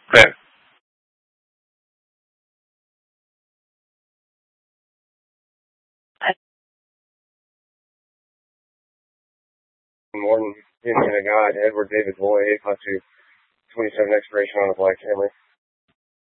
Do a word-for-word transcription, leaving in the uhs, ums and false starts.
Okay. Morning, Indiana guide, Edward David Boy, eight five two, twenty-seven expiration on a black Camry.